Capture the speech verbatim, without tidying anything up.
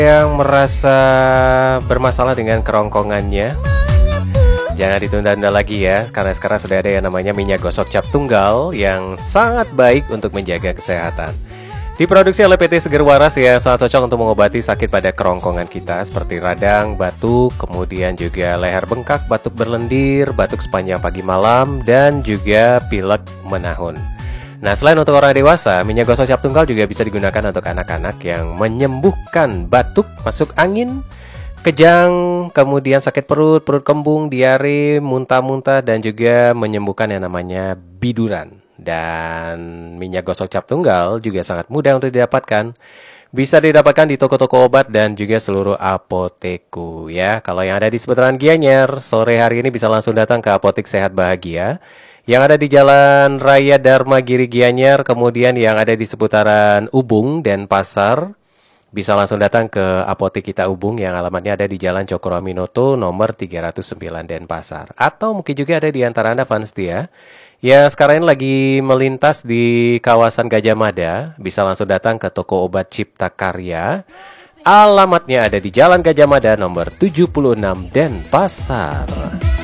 Yang merasa bermasalah dengan kerongkongannya, jangan ditunda-tunda lagi ya, karena sekarang sudah ada yang namanya minyak gosok cap tunggal yang sangat baik untuk menjaga kesehatan. Diproduksi oleh P T Seger Waras yang sangat cocok untuk mengobati sakit pada kerongkongan kita seperti radang, batuk, kemudian juga leher bengkak, batuk berlendir, batuk sepanjang pagi malam, dan juga pilek menahun. Nah, selain untuk orang dewasa, minyak gosok cap tunggal juga bisa digunakan untuk anak-anak yang menyembuhkan batuk, masuk angin, kejang, kemudian sakit perut, perut kembung, diare, muntah-muntah, dan juga menyembuhkan yang namanya biduran. Dan minyak gosok cap tunggal juga sangat mudah untuk didapatkan. Bisa didapatkan di toko-toko obat dan juga seluruh apoteku ya. Kalau yang ada di seputaran Gianyar, sore hari ini bisa langsung datang ke Apotik Sehat Bahagia yang ada di Jalan Raya Dharma Giri Gianyar, kemudian yang ada di seputaran Ubung dan Pasar. Bisa langsung datang ke Apotik Kita Ubung yang alamatnya ada di Jalan Cokro Aminoto nomor tiga ratus sembilan Denpasar. Atau mungkin juga ada di antara Anda fans dia ya sekarang ini lagi melintas di kawasan Gajah Mada. Bisa langsung datang ke toko obat Cipta Karya. Alamatnya ada di Jalan Gajah Mada nomor tujuh puluh enam Denpasar.